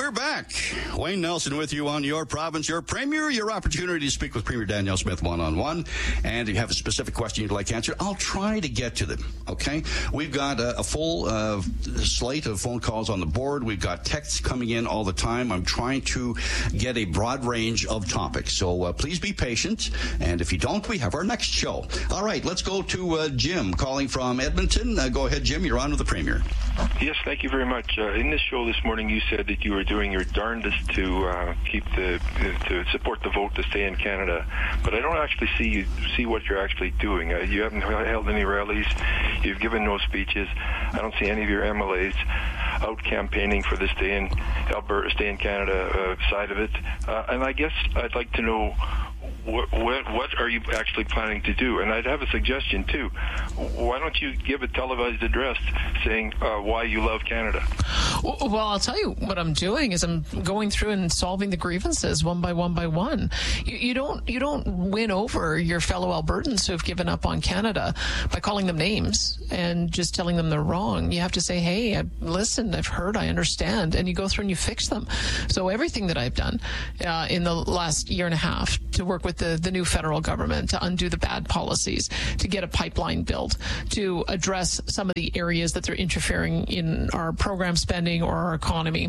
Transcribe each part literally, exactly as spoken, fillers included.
We're back. Wayne Nelson with you on Your Province, Your Premier, your opportunity to speak with Premier Danielle Smith one-on-one. And if you have a specific question you'd like answered, I'll try to get to them, okay? We've got a, a full uh, slate of phone calls on the board. We've got texts coming in all the time. I'm trying to get a broad range of topics. So uh, please be patient. And if you don't, we have our next show. All right, let's go to uh, Jim calling from Edmonton. Uh, go ahead, Jim. You're on with the Premier. Yes, thank you very much. Uh, in this show this morning, you said that you were doing your darndest to uh, keep the to support the vote to stay in Canada, but I don't actually see you see what you're actually doing. Uh, you haven't held any rallies. You've given no speeches. I don't see any of your M L As out campaigning for the stay in Alberta, stay in Canada uh, side of it. Uh, and I guess I'd like to know. What, what, what are you actually planning to do? And I'd have a suggestion, too. Why don't you give a televised address saying uh, why you love Canada? Well, I'll tell you what I'm doing is I'm going through and solving the grievances one by one by one. You, you don't you don't win over your fellow Albertans who have given up on Canada by calling them names and just telling them they're wrong. You have to say, hey, I've listened, I've heard, I understand, and you go through and you fix them. So everything that I've done uh, in the last year and a half to work with the, the new federal government to undo the bad policies, to get a pipeline built, to address some of the areas that they're interfering in our program spending or our economy.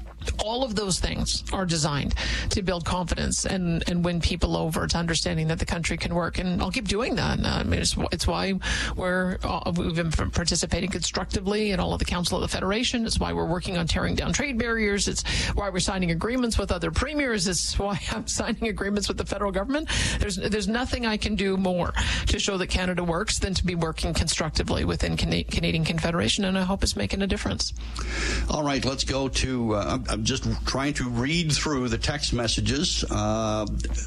All of those things are designed to build confidence and, and win people over to understanding that the country can work. And I'll keep doing that. I mean, it's, it's why we're, uh, we've been participating constructively in all of the Council of the Federation. It's why we're working on tearing down trade barriers. It's why we're signing agreements with other premiers. It's why I'm signing agreements with the federal government. There's, there's nothing I can do more to show that Canada works than to be working constructively within Can- Canadian Confederation. And I hope it's making a difference. All right, let's go to... Uh, I'm just trying to read through the text messages, uh,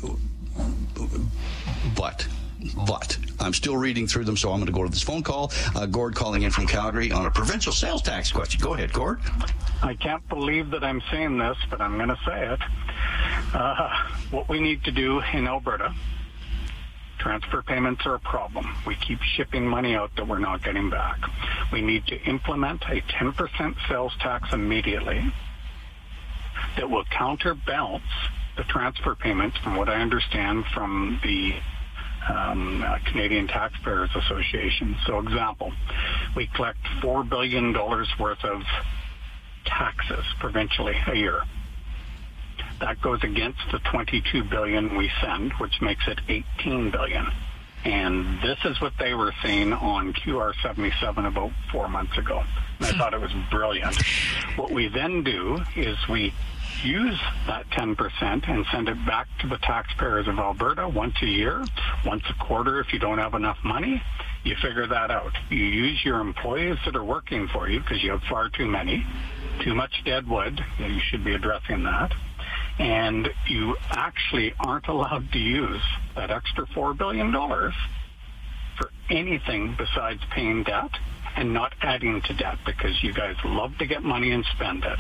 but but I'm still reading through them, so I'm going to go to this phone call. Uh, Gord calling in from Calgary on a provincial sales tax question. Go ahead, Gord. I can't believe that I'm saying this, but I'm going to say it. Uh, what we need to do in Alberta, transfer payments are a problem. We keep shipping money out that we're not getting back. We need to implement a ten percent sales tax immediately that will counterbalance the transfer payments, from what I understand from the um, uh, Canadian Taxpayers Association. So, example, we collect four billion dollars worth of taxes provincially a year. That goes against the twenty-two billion dollars we send, which makes it eighteen billion dollars. And this is what they were saying on Q R seventy-seven about four months ago. And I thought it was brilliant. What we then do is we use that ten percent and send it back to the taxpayers of Alberta once a year, once a quarter if you don't have enough money. You figure that out. You use your employees that are working for you, because you have far too many, too much dead wood. You should be addressing that. And you actually aren't allowed to use that extra four billion dollars for anything besides paying debt and not adding to debt, because you guys love to get money and spend it.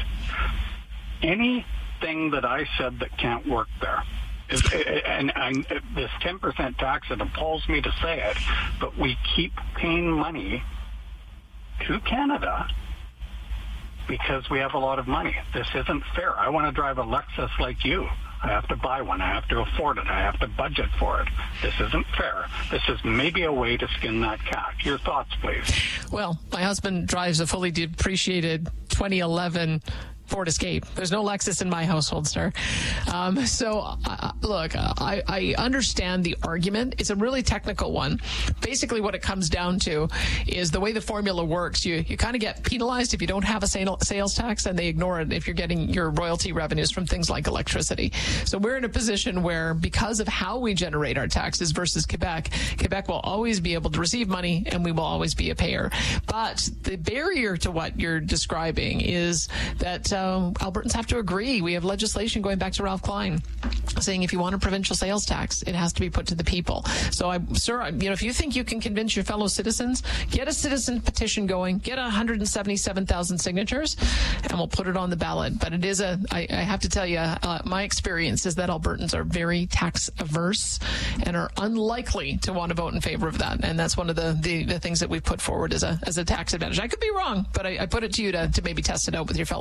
Anything that I said that can't work there, is, and, and this ten percent tax, it appalls me to say it, but we keep paying money to Canada because we have a lot of money. This isn't fair. I want to drive a Lexus like you. I have to buy one. I have to afford it. I have to budget for it. This isn't fair. This is maybe a way to skin that cat. Your thoughts, please. Well, my husband drives a fully depreciated twenty eleven Ford Escape. There's no Lexus in my household, sir. Um, so, uh, look, uh, I, I understand the argument. It's a really technical one. Basically, what it comes down to is the way the formula works. You you kind of get penalized if you don't have a sales tax, and they ignore it if you're getting your royalty revenues from things like electricity. So we're in a position where, because of how we generate our taxes versus Quebec, Quebec will always be able to receive money, and we will always be a payer. But the barrier to what you're describing is that Uh, Albertans have to agree. We have legislation going back to Ralph Klein saying if you want a provincial sales tax, it has to be put to the people. So, I, sir, you know, if you think you can convince your fellow citizens, get a citizen petition going, get one hundred seventy-seven thousand signatures, and we'll put it on the ballot. But it is a, I, I have to tell you, uh, my experience is that Albertans are very tax averse and are unlikely to want to vote in favor of that. And that's one of the, the, the things that we've put forward as a as a tax advantage. I could be wrong, but I, I put it to you to, to maybe test it out with your fellow citizens.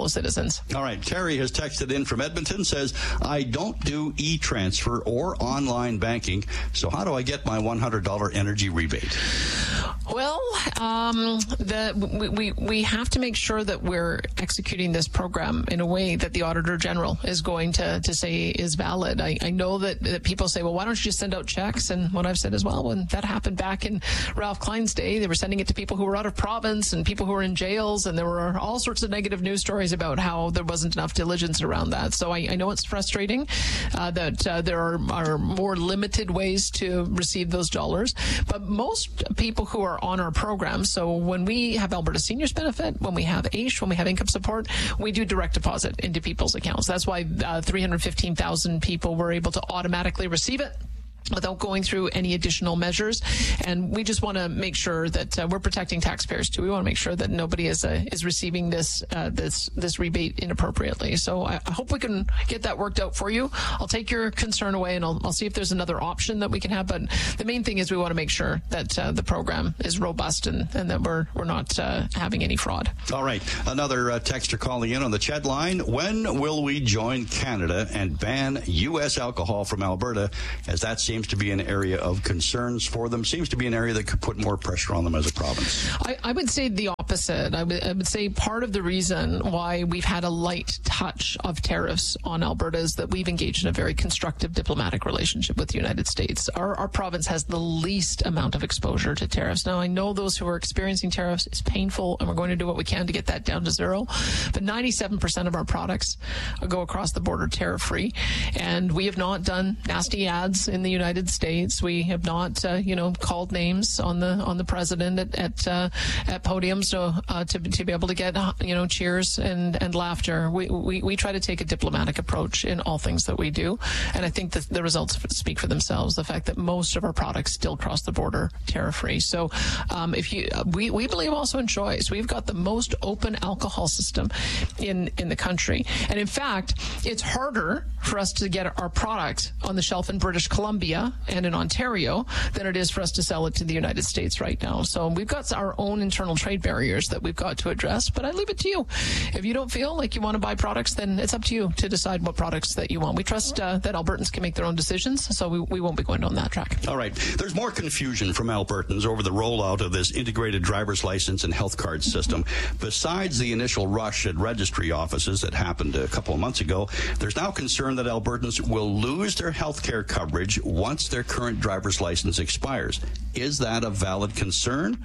citizens. All right. Terry has texted in from Edmonton, says, I don't do e-transfer or online banking, so how do I get my one hundred dollars energy rebate? Well, um, the, we, we, we have to make sure that we're executing this program in a way that the Auditor General is going to, to say is valid. I, I know that, that people say, well, why don't you just send out checks? And what I've said as well, when that happened back in Ralph Klein's day, they were sending it to people who were out of province and people who were in jails, and there were all sorts of negative news stories about how there wasn't enough diligence around that. So I, I know it's frustrating uh, that uh, there are, are more limited ways to receive those dollars, but most people who are on our program, so when we have Alberta Seniors Benefit, when we have A I S H, when we have income support, we do direct deposit into people's accounts. That's why uh, three hundred fifteen thousand people were able to automatically receive it without going through any additional measures. And we just want to make sure that uh, we're protecting taxpayers too. We want to make sure that nobody is uh, is receiving this uh, this this rebate inappropriately. So I, I hope we can get that worked out for you. I'll take your concern away, and I'll, I'll see if there's another option that we can have. But the main thing is we want to make sure that uh, the program is robust and, and that we're we're not uh, having any fraud. All right. Another uh, texter calling in on the chat line. When will we join Canada and ban U S alcohol from Alberta, as that seems Seems to be an area of concerns for them, seems to be an area that could put more pressure on them as a province? I, I would say the opposite. I would, I would say part of the reason why we've had a light touch of tariffs on Alberta is that we've engaged in a very constructive diplomatic relationship with the United States. Our, our province has the least amount of exposure to tariffs. Now, I know those who are experiencing tariffs is painful, and we're going to do what we can to get that down to zero. But ninety-seven percent of our products go across the border tariff-free, and we have not done nasty ads in the United United States. We have not, uh, you know, called names on the on the president at at, uh, at podiums so, uh, to to be able to get, you know, cheers and, and laughter. We, we we try to take a diplomatic approach in all things that we do, and I think that the results speak for themselves. The fact that most of our products still cross the border tariff free. So, um, if you we we believe also in choice. We've got the most open alcohol system in in the country, and in fact, it's harder for us to get our product on the shelf in British Columbia and in Ontario than it is for us to sell it to the United States right now. So we've got our own internal trade barriers that we've got to address, but I leave it to you. If you don't feel like you want to buy products, then it's up to you to decide what products that you want. We trust uh, that Albertans can make their own decisions, so we, we won't be going down that track. All right. There's more confusion from Albertans over the rollout of this integrated driver's license and health card system. Besides the initial rush at registry offices that happened a couple of months ago, there's now concern that Albertans will lose their health care coverage once their current driver's license expires. Is that a valid concern?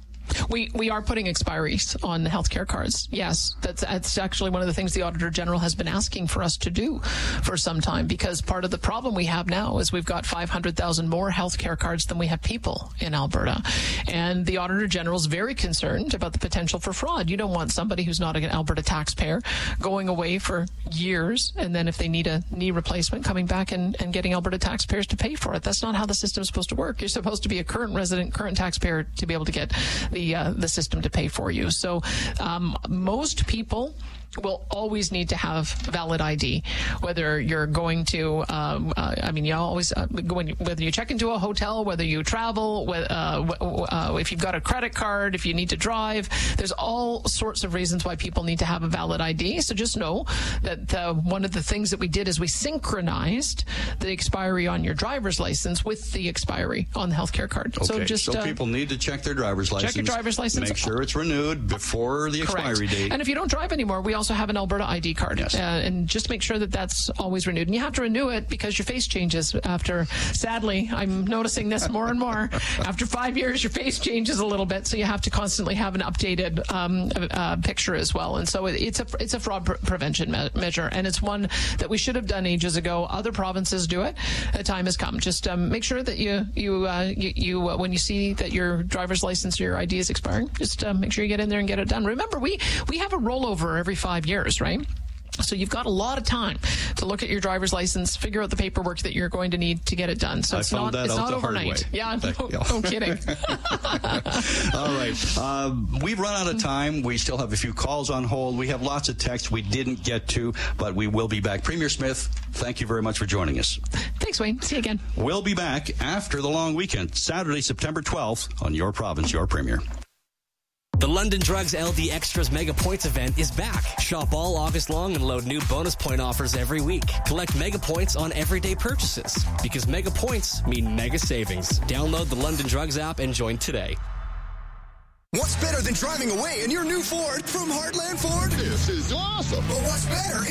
We we are putting expiries on healthcare cards. Yes, that's that's actually one of the things the Auditor General has been asking for us to do for some time, because part of the problem we have now is we've got five hundred thousand more healthcare cards than we have people in Alberta. And the Auditor General is very concerned about the potential for fraud. You don't want somebody who's not an Alberta taxpayer going away for years, and then if they need a knee replacement, coming back and, and getting Alberta taxpayers to pay for it. That's not how the system is supposed to work. You're supposed to be a current resident, current taxpayer to be able to get the Uh, the system to pay for you. So um, most people will always need to have valid I D, whether you're going to, um, uh, I mean, you always, uh, when you, whether you check into a hotel, whether you travel, wh- uh, uh, if you've got a credit card, if you need to drive, there's all sorts of reasons why people need to have a valid I D. So just know that uh, one of the things that we did is we synchronized the expiry on your driver's license with the expiry on the healthcare card. Okay, so just so uh, people need to check their driver's license. Check your driver's license. Make sure it's renewed before the Correct. expiry date. And if you don't drive anymore, we also have an Alberta I D card. Yes. Uh, and just make sure that that's always renewed. And you have to renew it because your face changes after, sadly, I'm noticing this more and more. After five years, your face changes a little bit, so you have to constantly have an updated um, uh, picture as well. And so it's a it's a fraud pre- prevention me- measure, and it's one that we should have done ages ago. Other provinces do it. The time has come. Just um, make sure that you you uh, you, you uh, when you see that your driver's license or your I D is expiring, just uh, make sure you get in there and get it done. Remember, we we have a rollover every five years, right? So you've got a lot of time to look at your driver's license, figure out the paperwork that you're going to need to get it done. So I it's found not that it's out not the hard overnight. way. Yeah, no, no kidding. All right. Uh, we've run out of time. We still have a few calls on hold. We have lots of texts we didn't get to, but we will be back. Premier Smith, thank you very much for joining us. Thanks, Wayne. See you again. We'll be back after the long weekend, Saturday, September twelfth, on Your Province, Your Premier. The London Drugs L D Extras Mega Points event is back. Shop all August long and load new bonus point offers every week. Collect Mega Points on everyday purchases because Mega Points mean mega savings. Download the London Drugs app and join today. What's better than driving away in your new Ford from Heartland Ford? This is awesome. But what's better